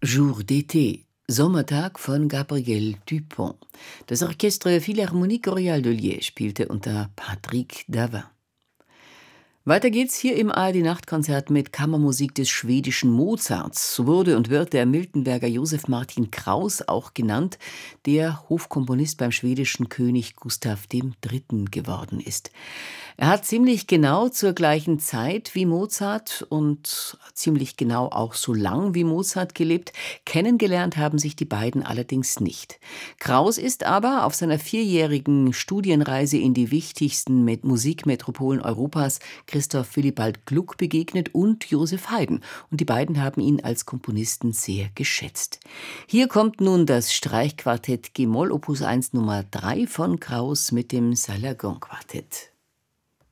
Jour d'été, Sommertag von Gabriel Dupont. Das Orchestre Philharmonique Royale de Liège spielte unter Patrick Davin. Weiter geht's hier im ARD-Nachtkonzert mit Kammermusik des schwedischen Mozarts. So wurde und wird der Miltenberger Josef Martin Kraus auch genannt, der Hofkomponist beim schwedischen König Gustav III. Geworden ist. Er hat ziemlich genau zur gleichen Zeit wie Mozart und ziemlich genau auch so lang wie Mozart gelebt. Kennengelernt haben sich die beiden allerdings nicht. Kraus ist aber auf seiner 4-jährigen Studienreise in die wichtigsten Musikmetropolen Europas Christoph Willibald Gluck begegnet und Joseph Haydn. Und die beiden haben ihn als Komponisten sehr geschätzt. Hier kommt nun das Streichquartett G-Moll Opus 1 Nummer 3 von Kraus mit dem Salagon-Quartett.